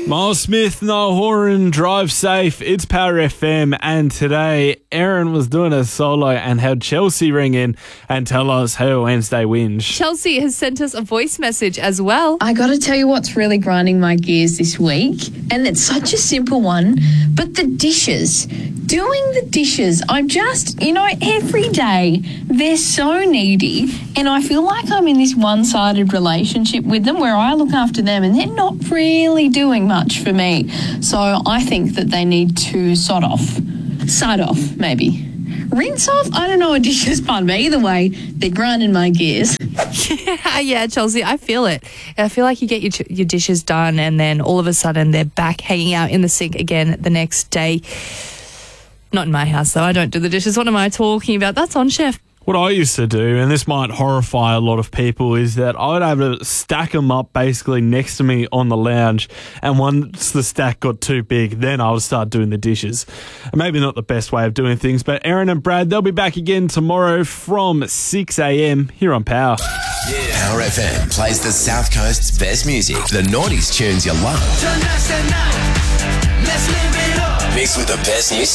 Miles Smith, Noel Horan, drive safe. It's Power FM, and today Erin was doing a solo and had Chelsea ring in and tell us her Wednesday whinge. Chelsea has sent us a voice message as well. I got to tell you what's really grinding my gears this week, and it's such a simple one, but the dishes. Doing the dishes, I'm just, every day they're so needy, and I feel like I'm in this one-sided relationship with them where I look after them and they're not really doing much for me. So I think that they need to sod off, maybe. Rinse off? I don't know a dishes pun, but either way, they're grinding my gears. Yeah, Chelsea, I feel it. I feel like you get your dishes done and then all of a sudden they're back hanging out in the sink again the next day. Not in my house, though. I don't do the dishes. What am I talking about? That's on, Chef. What I used to do, and this might horrify a lot of people, is that I would have to stack them up basically next to me on the lounge, and once the stack got too big, then I would start doing the dishes. Maybe not the best way of doing things, but Erin and Brad, they'll be back again tomorrow from 6 a.m. here on Power. Yeah. Power FM plays the South Coast's best music, the noughties tunes you love. Mixed with the best new